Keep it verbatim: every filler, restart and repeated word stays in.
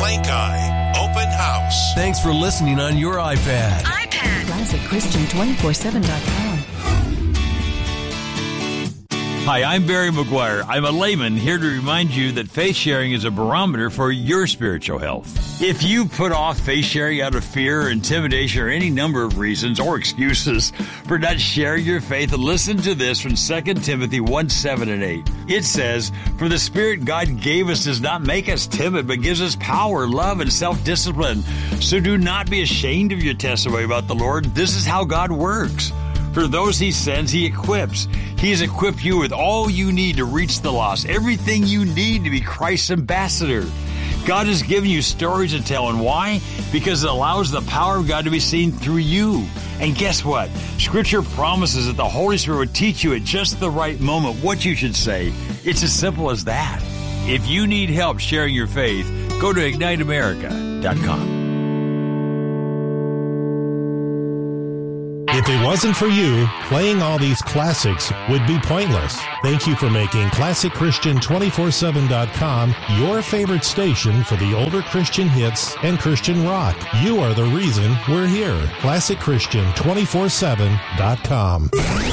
Plank Eye Open House. Thanks for listening on your iPad. iPad. Classic Christian two forty-seven dot com. Hi, I'm Barry McGuire. I'm a layman here to remind you that faith sharing is a barometer for your spiritual health. If you put off faith sharing out of fear or intimidation or any number of reasons or excuses for not sharing your faith, listen to this from Second Timothy one, seven and eight. It says, "For the Spirit God gave us does not make us timid, but gives us power, love, and self-discipline. So do not be ashamed of your testimony about the Lord. This is how God works. For those he sends, he equips. He has equipped you with all you need to reach the lost, everything you need to be Christ's ambassador. God has given you stories to tell, and why? Because it allows the power of God to be seen through you. And guess what? Scripture promises that the Holy Spirit will teach you at just the right moment what you should say. It's as simple as that. If you need help sharing your faith, go to ignite america dot com. If it wasn't for you, playing all these classics would be pointless. Thank you for making Classic Christian two forty-seven dot com your favorite station for the older Christian hits and Christian rock. You are the reason we're here. Classic Christian two forty-seven dot com.